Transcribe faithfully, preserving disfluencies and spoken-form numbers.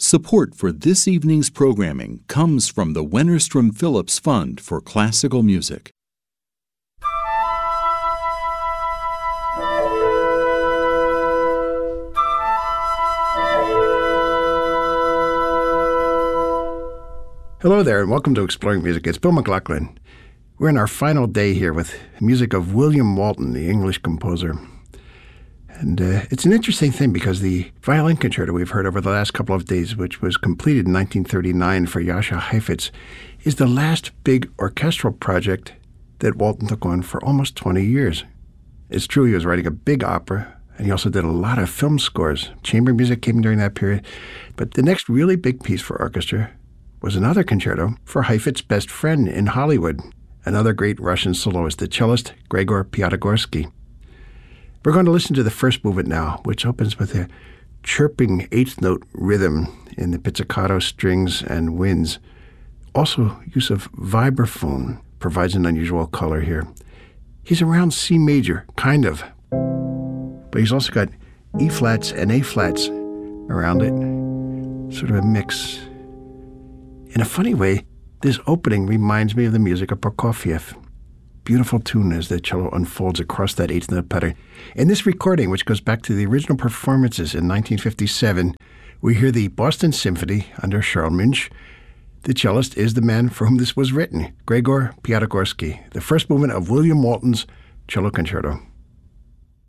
Support for this evening's programming comes from the Wennerstrom Phillips Fund for Classical Music. Hello there, and welcome to Exploring Music. It's Bill McLaughlin. We're in our final day here with music of William Walton, the English composer. And uh, it's an interesting thing because the violin concerto we've heard over the last couple of days, which was completed in nineteen thirty-nine for Jascha Heifetz, is the last big orchestral project that Walton took on for almost twenty years. It's true he was writing a big opera, and he also did a lot of film scores. Chamber music came during that period. But the next really big piece for orchestra was another concerto for Heifetz's best friend in Hollywood, another great Russian soloist, the cellist Gregor Piatigorsky. We're going to listen to the first movement now, which opens with a chirping eighth-note rhythm in the pizzicato strings and winds. Also, use of vibraphone provides an unusual color here. He's around C major, kind of, but he's also got E-flats and A-flats around it, sort of a mix. In a funny way, this opening reminds me of the music of Prokofiev. Beautiful tune as the cello unfolds across that eighth note pattern. In this recording, which goes back to the original performances in nineteen fifty-seven, we hear the Boston Symphony under Charles Munch. The cellist is the man for whom this was written, Gregor Piatigorsky, the first movement of William Walton's Cello Concerto.